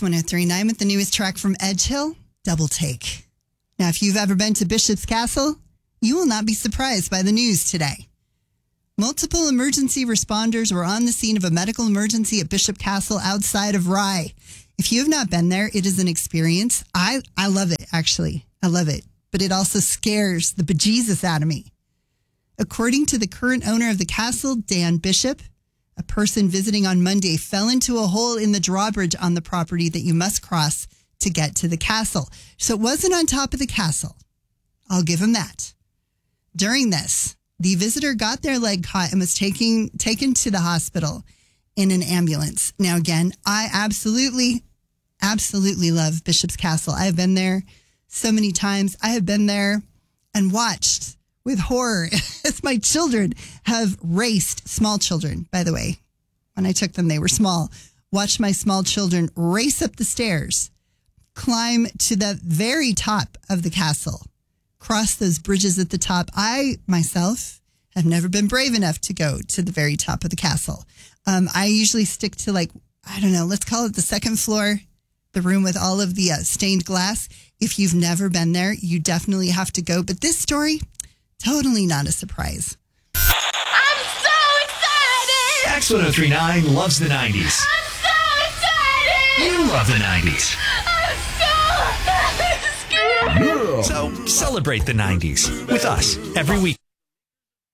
Kicks 103.9 with the newest track from Edge Hill, Double Take. Now, if you've ever been to Bishop's Castle, you will not be surprised by the news today. Multiple emergency responders were on the scene of a medical emergency at Bishop Castle outside of Rye. If you have not been there, it is an experience. I love it, actually. I love it. But it also scares the bejesus out of me. According to the current owner of the castle, Dan Bishop, a person visiting on Monday fell into a hole in the drawbridge on the property that you must cross to get to the castle. So it wasn't on top of the castle. I'll give him that. During this, the visitor got their leg caught and was taken to the hospital in an ambulance. Now, again, I absolutely love Bishop's Castle. I have been there so many times. I have been there and watched with horror as my children have raced, small children, by the way. When I took them, they were small. Watched my small children race up the stairs, climb to the very top of the castle, cross those bridges at the top. I, myself, have never been brave enough to go to the very top of the castle. I usually stick to let's call it the second floor, the room with all of the stained glass. If you've never been there, you definitely have to go. But this story, totally not a surprise. I'm so excited! X1039 loves the 90s. I'm so excited! You love the 90s. I'm so scared! So celebrate the 90s with us every week.